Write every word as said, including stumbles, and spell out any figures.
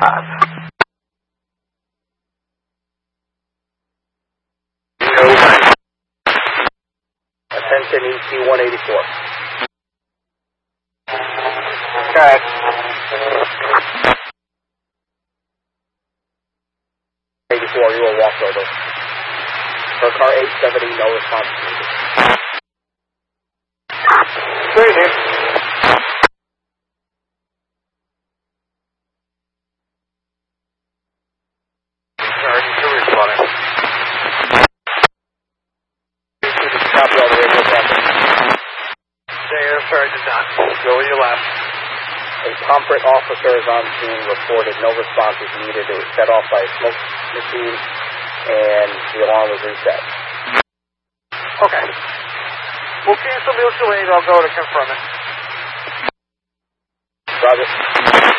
five. Attention E T one eighty-four. Okay. eighty-four, you will walk over. For car eight seventy, no response needed. Straight here. Sergeant, two responding. Copy all the radio traffic. Stay here, Sergeant Don. Go with your left. A competent officer is on scene, reported no response is needed. It was set off by a smoke machine, and the alarm was reset. Okay. We'll cancel mutual aid. I'll go to confirm it. Roger.